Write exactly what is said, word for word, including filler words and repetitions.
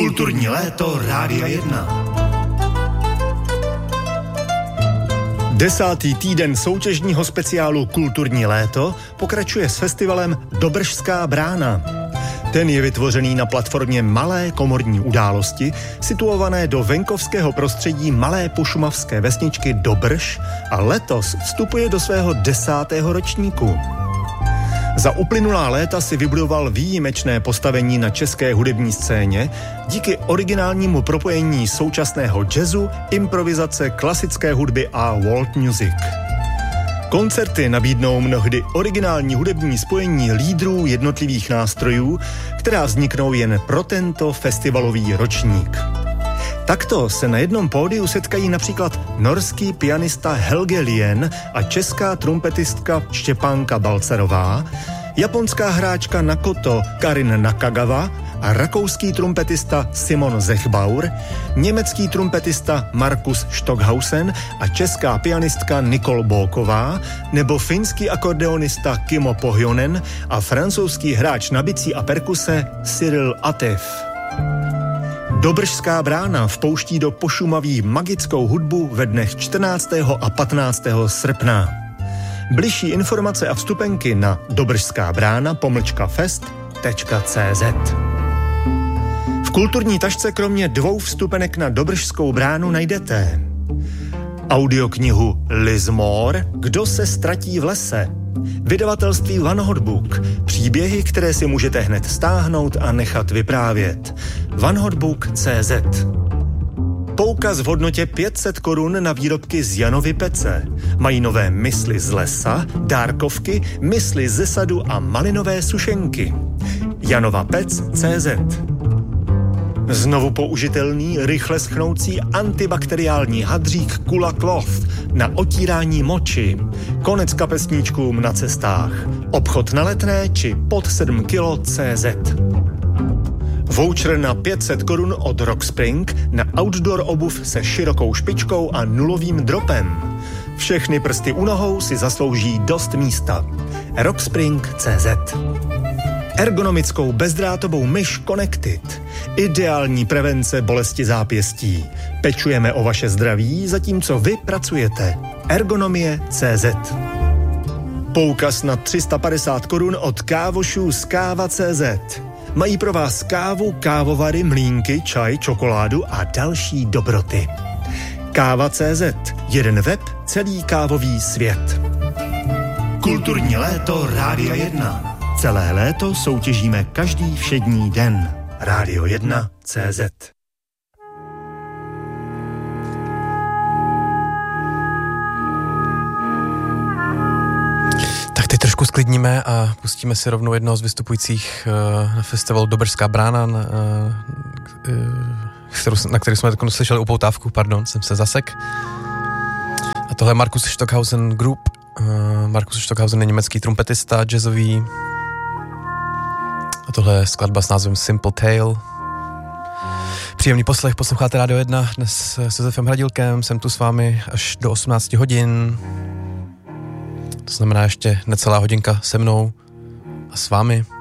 Kulturní léto Rádia jedna. Desátý týden soutěžního speciálu Kulturní léto pokračuje s festivalem Dobržská brána. Ten je vytvořený na platformě Malé komorní události, situované do venkovského prostředí malé pošumavské vesničky Dobrš a letos vstupuje do svého desátého ročníku. Za uplynulá léta si vybudoval výjimečné postavení na české hudební scéně díky originálnímu propojení současného jazzu, improvizace, klasické hudby a world music. Koncerty nabídnou mnohdy originální hudební spojení lídrů jednotlivých nástrojů, která vzniknou jen pro tento festivalový ročník. Takto se na jednom pódiu setkají například norský pianista Helge Lien a česká trumpetistka Štěpánka Balcarová, japonská hráčka na koto Karin Nakagawa a rakouský trumpetista Simon Zechbauer, německý trumpetista Markus Stockhausen a česká pianistka Nicole Bóková, nebo finský akordeonista Kimmo Pohjonen a francouzský hráč na bicí a perkuse Cyril Atev. Dobržská brána vpouští do Pošumaví magickou hudbu ve dnech čtrnáctého a patnáctého srpna. Bližší informace a vstupenky na dobržská brána pomlčka fest tečka cé zet. V kulturní tašce kromě dvou vstupenek na Dobržskou bránu najdete audioknihu Liz Moore Kdo se ztratí v lese, vydavatelství One Hot Book, příběhy, které si můžete hned stáhnout a nechat vyprávět. one hot book tečka cé zet. Poukaz v hodnotě pět set korun na výrobky z Janovy pece. Mají nové mysli z lesa, dárkovky, mysli ze sadu a malinové sušenky. Janova pec tečka cé zet. Znovu použitelný, rychle schnoucí antibakteriální hadřík Kula Cloth na otírání moči. Konec kapesníčkům na cestách. Obchod na Letné či pod sedm kilo tečka cé zet. Voucher na pět set korun od Rockspring na outdoor obuv se širokou špičkou a nulovým dropem. Všechny prsty u nohou si zaslouží dost místa. rockspring tečka cé zet. Ergonomickou bezdrátovou myš Connected. Ideální prevence bolesti zápěstí. Pečujeme o vaše zdraví, zatímco vy pracujete. ergonomie tečka cé zet. Poukaz na tři sta padesát korun od kávošů z káva tečka cé zet. Mají pro vás kávu, kávovary, mlýnky, čaj, čokoládu a další dobroty. káva tečka cé zet. Jeden web, celý kávový svět. Kulturní léto Rádia jedna. Celé léto soutěžíme každý všední den. Rádio jedna tečka cé zet. Tak teď trošku sklidníme a pustíme si rovnou jednoho z vystupujících uh, na festivalu Dobržská brána, uh, uh, na který jsme tak slyšeli upoutávku, pardon, jsem se zasek. A tohle je Markus Stockhausen Group. Uh, Markus Stockhausen je německý trumpetista, jazzový. A tohle je skladba s názvem Simple Tale. Příjemný poslech, posloucháte Rádio jedna, dnes s Josefem Hradilkem, jsem tu s vámi až do osmnáct hodin. To znamená ještě necelá hodinka se mnou a s vámi.